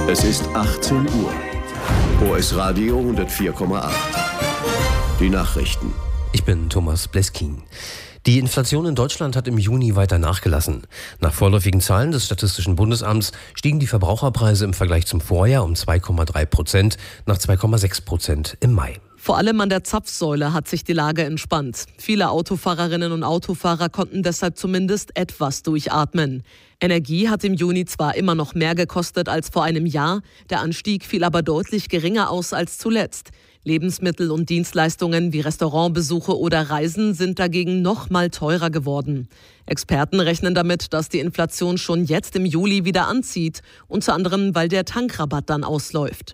Es ist 18 Uhr. OS Radio 104,8. Die Nachrichten. Ich bin Thomas Bleskin. Die Inflation in Deutschland hat im Juni weiter nachgelassen. Nach vorläufigen Zahlen des Statistischen Bundesamts stiegen die Verbraucherpreise im Vergleich zum Vorjahr um 2,3%, nach 2,6% im Mai. Vor allem an der Zapfsäule hat sich die Lage entspannt. Viele Autofahrerinnen und Autofahrer konnten deshalb zumindest etwas durchatmen. Energie hat im Juni zwar immer noch mehr gekostet als vor einem Jahr, der Anstieg fiel aber deutlich geringer aus als zuletzt. Lebensmittel und Dienstleistungen wie Restaurantbesuche oder Reisen sind dagegen noch mal teurer geworden. Experten rechnen damit, dass die Inflation schon jetzt im Juli wieder anzieht, unter anderem, weil der Tankrabatt dann ausläuft.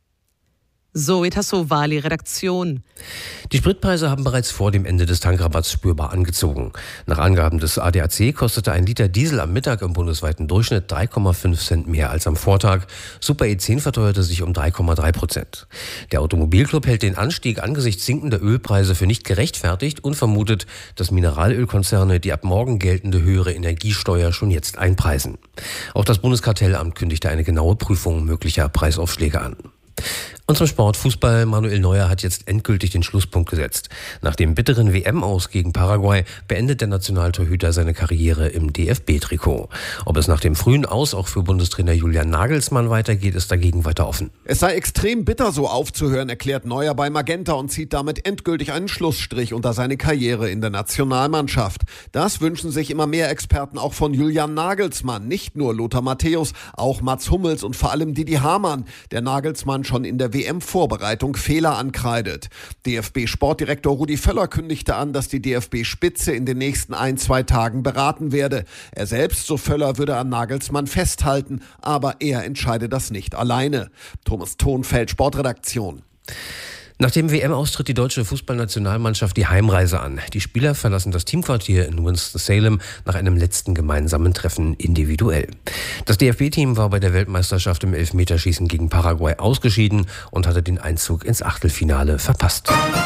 Zoe Tassovali, Redaktion. Die Spritpreise haben bereits vor dem Ende des Tankrabatts spürbar angezogen. Nach Angaben des ADAC kostete ein Liter Diesel am Mittag im bundesweiten Durchschnitt 3,5 Cent mehr als am Vortag. Super E10 verteuerte sich um 3,3%. Der Automobilclub hält den Anstieg angesichts sinkender Ölpreise für nicht gerechtfertigt und vermutet, dass Mineralölkonzerne die ab morgen geltende höhere Energiesteuer schon jetzt einpreisen. Auch das Bundeskartellamt kündigte eine genaue Prüfung möglicher Preisaufschläge an. Und zum Sport Fußball. Manuel Neuer hat jetzt endgültig den Schlusspunkt gesetzt. Nach dem bitteren WM-Aus gegen Paraguay beendet der Nationaltorhüter seine Karriere im DFB-Trikot. Ob es nach dem frühen Aus auch für Bundestrainer Julian Nagelsmann weitergeht, ist dagegen weiter offen. Es sei extrem bitter, so aufzuhören, erklärt Neuer bei Magenta und zieht damit endgültig einen Schlussstrich unter seine Karriere in der Nationalmannschaft. Das wünschen sich immer mehr Experten auch von Julian Nagelsmann. Nicht nur Lothar Matthäus, auch Mats Hummels und vor allem Didi Hamann, der Nagelsmann schon in der WM-Vorbereitung Fehler ankreidet. DFB-Sportdirektor Rudi Völler kündigte an, dass die DFB-Spitze in den nächsten 1-2 Tagen beraten werde. Er selbst, so Völler, würde an Nagelsmann festhalten, aber er entscheide das nicht alleine. Thomas Thonfeld, Sportredaktion. Nach dem WM-Austritt die deutsche Fußballnationalmannschaft die Heimreise an. Die Spieler verlassen das Teamquartier in Winston-Salem nach einem letzten gemeinsamen Treffen individuell. Das DFB-Team war bei der Weltmeisterschaft im Elfmeterschießen gegen Paraguay ausgeschieden und hatte den Einzug ins Achtelfinale verpasst.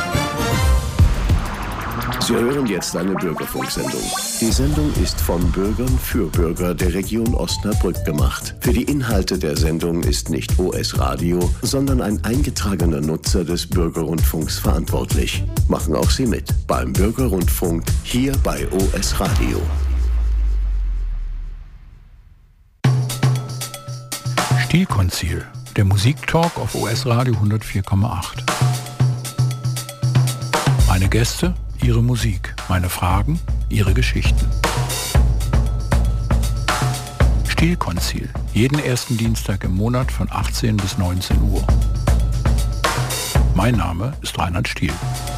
Sie hören jetzt eine Bürgerfunksendung. Die Sendung ist von Bürgern für Bürger der Region Osnabrück gemacht. Für die Inhalte der Sendung ist nicht OS Radio, sondern ein eingetragener Nutzer des Bürgerrundfunks verantwortlich. Machen auch Sie mit beim Bürgerrundfunk hier bei OS Radio. Stilkonzil, der Musiktalk auf OS Radio 104,8. Meine Gäste, ihre Musik, meine Fragen, ihre Geschichten. Stilkonzil, jeden ersten Dienstag im Monat von 18 bis 19 Uhr. Mein Name ist Reinhard Stiel.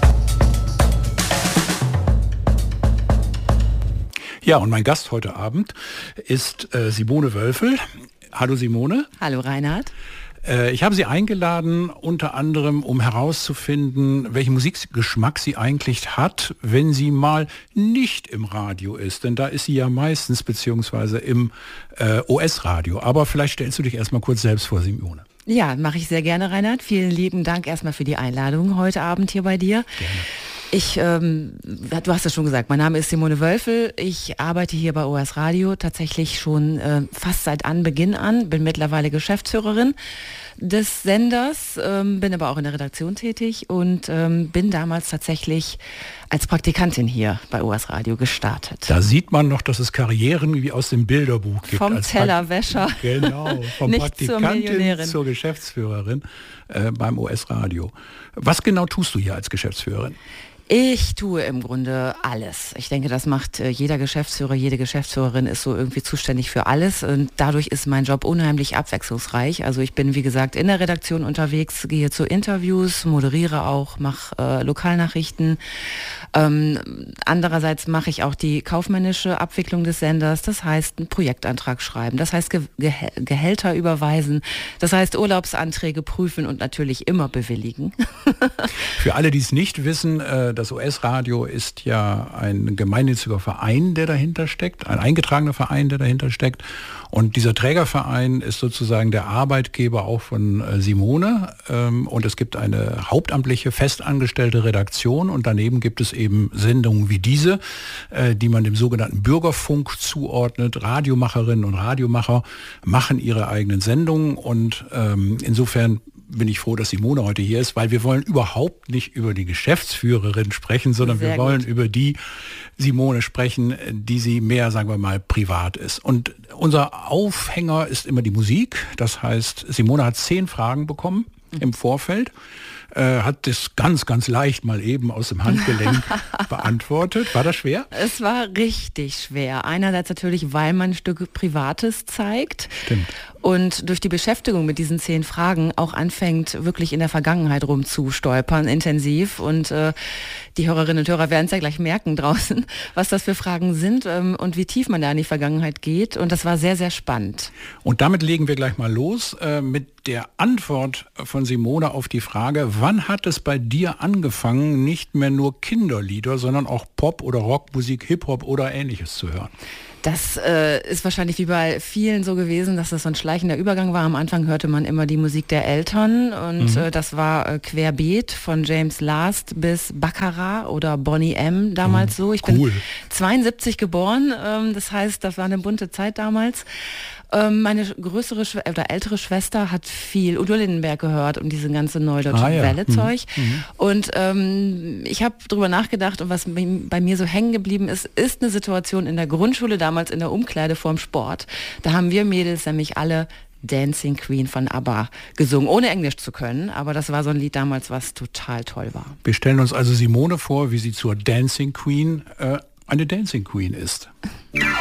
Ja, und mein Gast heute Abend ist Simone Wölfel. Hallo Simone. Hallo Reinhard. Ich habe Sie eingeladen, unter anderem, um herauszufinden, welchen Musikgeschmack sie eigentlich hat, wenn sie mal nicht im Radio ist. Denn da ist sie ja meistens, beziehungsweise im OS-Radio. Aber vielleicht stellst du dich erstmal kurz selbst vor, Simone. Ja, mache ich sehr gerne, Reinhard. Vielen lieben Dank erstmal für die Einladung heute Abend hier bei dir. Gerne. Du hast es schon gesagt, mein Name ist Simone Wölfel. Ich arbeite hier bei OS Radio tatsächlich schon fast seit Anbeginn an, bin mittlerweile Geschäftsführerin des Senders, bin aber auch in der Redaktion tätig und bin damals tatsächlich als Praktikantin hier bei OS Radio gestartet. Da sieht man noch, dass es Karrieren wie aus dem Bilderbuch gibt. Vom Tellerwäscher. Genau, vom Praktikantin zur Geschäftsführerin beim OS Radio. Was genau tust du hier als Geschäftsführerin? Ich tue im Grunde alles. Ich denke, das macht jeder Geschäftsführer, jede Geschäftsführerin ist so irgendwie zuständig für alles und dadurch ist mein Job unheimlich abwechslungsreich. Also ich bin, wie gesagt, in der Redaktion unterwegs, gehe zu Interviews, moderiere auch, mache Lokalnachrichten. Andererseits mache ich auch die kaufmännische Abwicklung des Senders, das heißt einen Projektantrag schreiben, das heißt Gehälter überweisen, das heißt Urlaubsanträge prüfen und natürlich immer bewilligen. Für alle, die es nicht wissen, das OS-Radio ist ja ein gemeinnütziger Verein, der dahinter steckt, ein eingetragener Verein, der dahinter steckt. Und dieser Trägerverein ist sozusagen der Arbeitgeber auch von Simone. Und es gibt eine hauptamtliche, festangestellte Redaktion und daneben gibt es es eben Sendungen wie diese, die man dem sogenannten Bürgerfunk zuordnet. Radiomacherinnen und Radiomacher machen ihre eigenen Sendungen und insofern bin ich froh, dass Simone heute hier ist, weil wir wollen überhaupt nicht über die Geschäftsführerin sprechen, sondern wir wollen über die Simone sprechen, die sie mehr, sagen wir mal, privat ist. Und unser Aufhänger ist immer die Musik. Das heißt, Simone hat 10 Fragen bekommen im Vorfeld. Hat das ganz, ganz leicht mal eben aus dem Handgelenk beantwortet. War das schwer? Es war richtig schwer. Einerseits natürlich, weil man ein Stück Privates zeigt. Stimmt. Und durch die Beschäftigung mit diesen 10 Fragen auch anfängt, wirklich in der Vergangenheit rumzustolpern, intensiv. Und die Hörerinnen und Hörer werden es ja gleich merken draußen, was das für Fragen sind und wie tief man da in die Vergangenheit geht. Und das war sehr, sehr spannend. Und damit legen wir gleich mal los mit der Antwort von Simone auf die Frage, wann hat es bei dir angefangen, nicht mehr nur Kinderlieder, sondern auch Pop- oder Rockmusik, Hip-Hop oder Ähnliches zu hören? Das ist wahrscheinlich wie bei vielen so gewesen, dass das so ein schleichender Übergang war. Am Anfang hörte man immer die Musik der Eltern und das war querbeet von James Last bis Baccarat oder Boney M. damals so. Ich bin 72 geboren, das heißt, das war eine bunte Zeit damals. Meine größere oder ältere Schwester hat viel Udo Lindenberg gehört und diese ganze Neudeutsche Welle-Zeug. Und ich habe drüber nachgedacht und was bei mir so hängen geblieben ist eine Situation in der Grundschule, damals in der Umkleide vorm Sport. Da haben wir Mädels nämlich alle Dancing Queen von ABBA gesungen, ohne Englisch zu können. Aber das war so ein Lied damals, was total toll war. Wir stellen uns also Simone vor, wie sie zur Dancing Queen eine Dancing Queen ist.